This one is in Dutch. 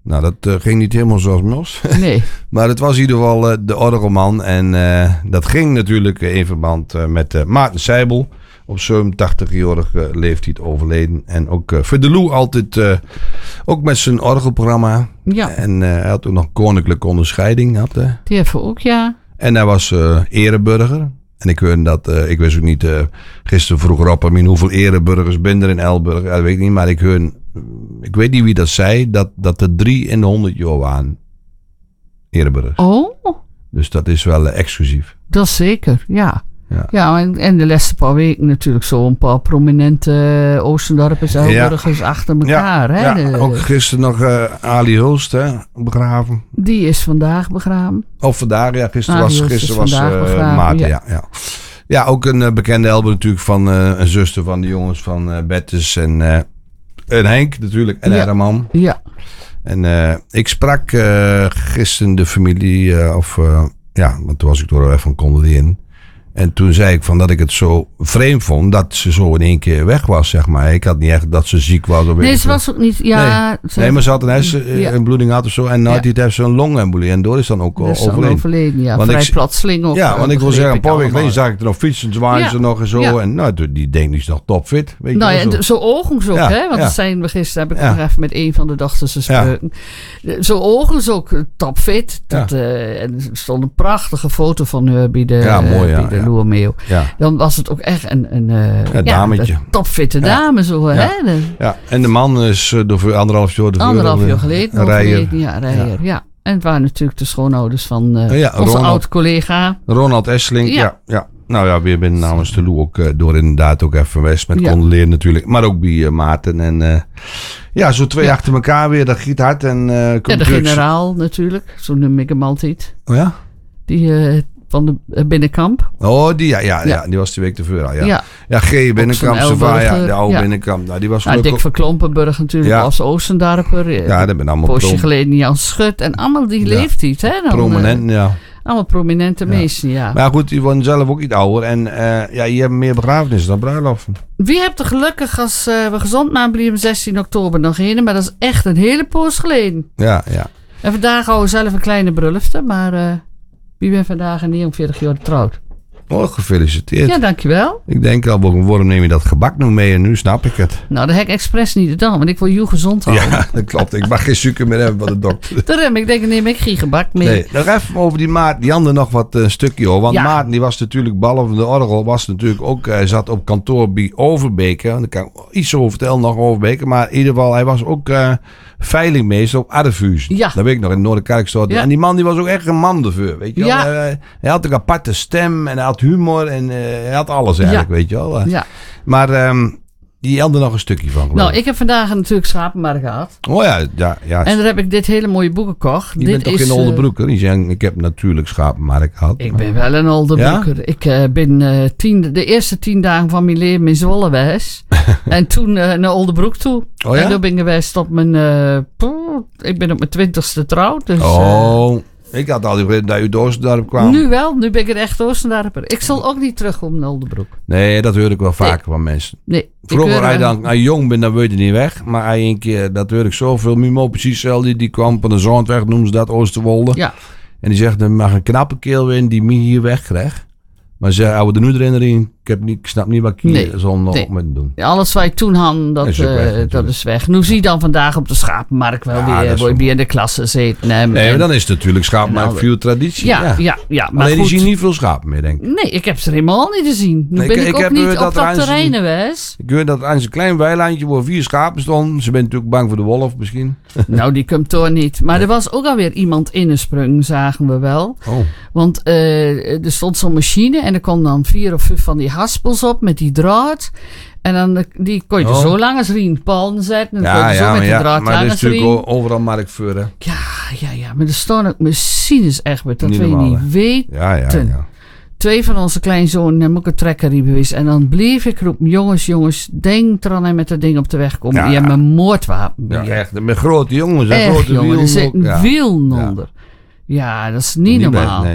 Nou, dat ging niet helemaal zoals Mos. Nee. Maar het was in ieder geval de orgelman. En dat ging natuurlijk in verband met Maarten Seibel. Op 87-jarige leeftijd overleden. En ook Verdelou altijd ook met zijn orgelprogramma. Ja. En hij had ook nog koninklijke onderscheiding. Die hebben we ook, ja. En hij was ereburger. En ik hoorde dat, ik wist ook niet, gisteren vroeg Rob hoeveel ereburgers ben er in Elburg. Dat weet ik niet, maar ik weet niet wie dat zei, dat er 3 in de 100 jaar waren. Ereburgers. Oh. Dus dat is wel exclusief. Dat is zeker, ja. Ja. Ja, en de laatste paar weken natuurlijk zo'n paar prominente Oostendorpers, Elburgers achter elkaar. Ja, hè? ja. Ook gisteren nog Ali Hulst begraven. Die is vandaag begraven. Of vandaag, ja. Gisteren was begraven, Maarten, ja. Ja, ook een bekende Elber natuurlijk van een zuster van de jongens van Bettes en Henk natuurlijk. En Herman. Ja. En ik sprak gisteren de familie, want toen was ik er even konden in. En toen zei ik dat ik het zo vreemd vond dat ze zo in één keer weg was, zeg maar. Ik had niet echt dat ze ziek was. Nee, ze was ook niet, ja. Nee, maar ze had een hersenbloeding had of zo. En nou heeft ze een longembolie. En door is dan ook overleden. Ja, want vrij plotseling ook. Ja, want ik wil zeggen, een paar weken geleden zag ik er nog fietsen, zwaaien ze nog en zo. Ja. En nou, die denkt die is nog topfit. Weet je nou ja, zo ogens ook, hè. Want we gisteren heb ik nog even met een van de dochters gesproken. Ja. Zo ogens ook topfit. En er stond een prachtige foto van haar bij de Loermeeuw. Ja. Dan was het ook echt een dametje. Topfitte dame. Zo, ja. Hè? Ja, en de man is door 1,5 jaar geleden rijder. Ja. En het waren natuurlijk de schoonouders van onze oud-collega. Ronald Esseling, ja. Nou ja, weer ben namens de Lou ook door inderdaad ook even West met condoleren natuurlijk. Maar ook bij Maarten. En zo 2 achter elkaar weer. Dat giet hard. En, de generaal natuurlijk. Zo noem ik hem altijd. Oh ja? Die... van de Binnenkamp. Oh, die was 2 weken tevoren. Ja, G. Binnenkamp, Savaya, de oude Binnenkamp. Nou, die was Dick van Klompenburg natuurlijk als Oostendarper. Ja, dat ben allemaal poosje geleden Jan Schut. En allemaal die leeftijd. Hè, dan, prominent, allemaal prominente mensen, ja. Maar goed, die worden zelf ook iets ouder. En je hebt meer begrafenissen dan bruiloften. Wie hebt er gelukkig als we gezond maanblieben 16 oktober nog heen. Maar dat is echt een hele poos geleden. Ja. En vandaag houden we zelf een kleine brulofte. Maar... Wie ben vandaag 49 jaar getrouwd? Oh, gefeliciteerd. Ja, dankjewel. Ik denk al, waarom neem je dat gebak nog mee? En nu snap ik het. Nou, dat heb ik expres niet gedaan, want ik wil jou gezond houden. Ja, dat klopt. Ik mag geen suiker meer hebben van de dokter. Daarom, ik denk, neem ik geen gebak mee. Nee, nog even over die Maarten. Die hadden nog wat stukje hoor. Want Maarten, die was natuurlijk, behalve de orgel, was natuurlijk ook, hij zat op kantoor bij Overbeke. Daar kan ik iets over vertellen, nog Overbeke. Maar in ieder geval, hij was ook veilingmeester op Adderfusen. Ja. Dat weet ik nog, in Noorderkerkstad. Ja. En die man, die was ook echt een man ervoor, weet je wel. Ja. Hij had een aparte stem en hij had humor en hij had alles eigenlijk, weet je wel. Ja. Maar die hadden nog een stukje van. Nou, ik heb vandaag natuurlijk schapenmarkt gehad. Oh ja. En daar heb ik dit hele mooie boek gekocht. Je bent toch geen Oldebroeker? Die zeggen, ik heb natuurlijk schapenmarkt gehad. Ik ben wel een Oldebroeker. Ja? Ik ben de eerste 10 dagen van mijn leven in Zwolle geweest. En toen naar Oldebroek toe. Oh ja? En toen ben ik geweest op mijn... ik ben op mijn 20ste getrouwd. Dus, ik had al die reden dat u door Oostendorp kwam. Nu wel, nu ben ik een echt Oostendorper. Ik zal ook niet terugkomen naar Oldebroek. Nee, dat hoor ik wel vaker van mensen. Nee. Vroeger, als je jong bent, dan weet je niet weg. Maar als je een keer, dat hoor ik zoveel. Mimo precies hetzelfde, die kwam van de Zandweg, noemen ze dat, Oosterwolde. Ja. En die zegt, er mag een knappe keel in die mij hier wegkrijgt. Maar ze houden er nu erin in. Ik snap niet wat ik hier zal nog met doen. Ja, alles wat je toen had, dat is weg. Nu zie je dan vandaag op de schapenmarkt wel weer in de klasse zitten. Nee, maar dan is het natuurlijk schapenmarkt veel traditie. Ja. Maar alleen die zien niet veel schapen meer, denk ik. Nee, ik heb ze helemaal niet gezien. Nu ben ik ook niet op dat terrein geweest. Ik weet dat aan zijn klein weilandje waar 4 schapen stonden. Ze bent natuurlijk bang voor de wolf misschien. Nou, die komt toch niet. Maar er was ook alweer iemand ingesprungen, zagen we wel. Oh. Want er stond zo'n machine en er kon dan 4 of 5 van die haspels op met die draad. En dan die kon je zo lang als rienpalen zetten. En dan kon je zo met die draad maar dat is natuurlijk overal markt voor, hè? Ja. Maar er staan ook machines echt met dat we niet weten. Ja. 2 van onze kleinzonen hebben ook een trekkerie bewezen. En dan bleef ik roepen, jongens, denk eraan en met dat ding op de weg komen. Die hebben een moordwapen. Ja, echt. Met grote jongens. Echt, grote jongen, er zit een wiel onder. Ja, dat is niet normaal. Nee.